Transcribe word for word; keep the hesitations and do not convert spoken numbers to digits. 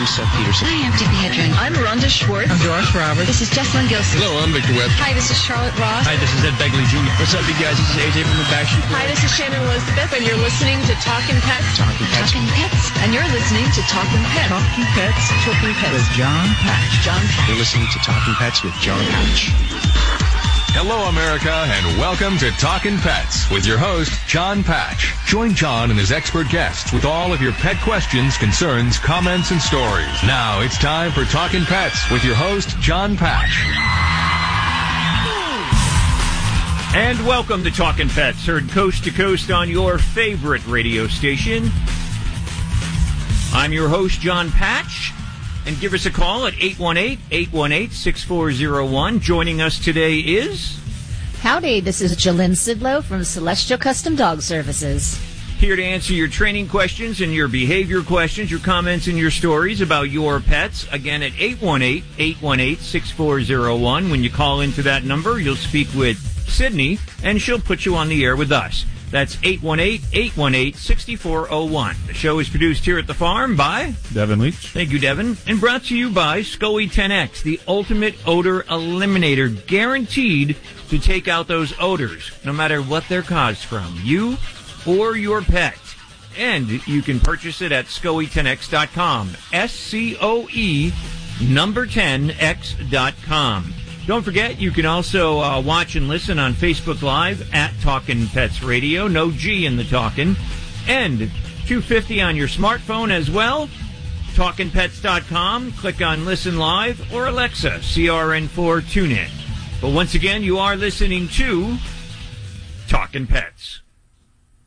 I'm Seth Peterson. Hi, I'm Tippi Hedren. I'm Rhonda Schwartz. I'm Doris Roberts. This is Jessalyn Gilson. Hello, I'm Victor Webb. Hi, this is Charlotte Ross. Hi, this is Ed Begley Junior What's up, you guys? This is A J from the Backstreet Boys. Hi, this is Shannon Elizabeth, and you're listening to Talkin' Pets. Talking Pets. Talking Pets. And you're listening to Talkin' Pets. Talking Pets. Talking Pets. With John Patch. John Patch. You're listening to Talking Pets with John Patch. Hello, America, and welcome to Talkin' Pets with your host, John Patch. Join John and his expert guests with all of your pet questions, concerns, comments, and stories. Now it's time for Talkin' Pets with your host, John Patch. And welcome to Talkin' Pets, heard coast to coast on your favorite radio station. I'm your host, John Patch. And give us a call at eight one eight, eight one eight, six four zero one. Joining us today is... Howdy, this is Jalynn Sidlow from Celestial Custom Dog Services. Here to answer your training questions and your behavior questions, your comments and your stories about your pets. Again, at eight one eight, eight one eight, six four zero one. When you call into that number, you'll speak with Sydney, and she'll put you on the air with us. That's eight one eight, eight one eight, six four zero one. The show is produced here at the farm by Devin Leach. Thank you, Devin. And brought to you by SCOE ten X, the ultimate odor eliminator, guaranteed to take out those odors, no matter what they're caused from, you or your pet. And you can purchase it at scoe ten x dot com. S C O E number ten X dot com. Don't forget, you can also uh, watch and listen on Facebook Live at Talkin' Pets Radio. No G in the talkin'. And two fifty on your smartphone as well. talkin pets dot com. Click on Listen Live or Alexa, C R N four, tune in. But once again, you are listening to Talkin' Pets.